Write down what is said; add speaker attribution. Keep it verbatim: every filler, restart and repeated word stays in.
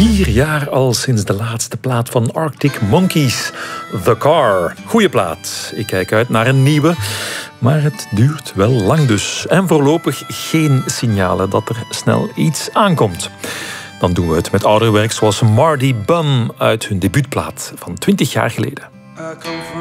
Speaker 1: Vier jaar al sinds de laatste plaat van Arctic Monkeys, The Car. Goeie plaat. Ik kijk uit naar een nieuwe, maar het duurt wel lang dus. En voorlopig geen signalen dat er snel iets aankomt. Dan doen we het met ouder werk zoals Mardy Bum uit hun debuutplaat van twintig jaar geleden.